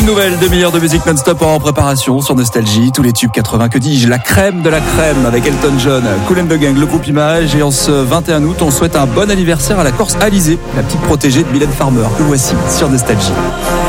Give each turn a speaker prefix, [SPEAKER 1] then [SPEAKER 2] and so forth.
[SPEAKER 1] nouvelle demi-heure de musique non-stop en préparation sur Nostalgie. Tous les tubes 80, que dis-je, la crème de la crème avec Elton John, Kool and the Gang, le groupe Image. Et en ce 21 août, on souhaite un bon anniversaire à la Corse Alizée, la petite protégée de Mylène Farmer. Que voici sur Nostalgie.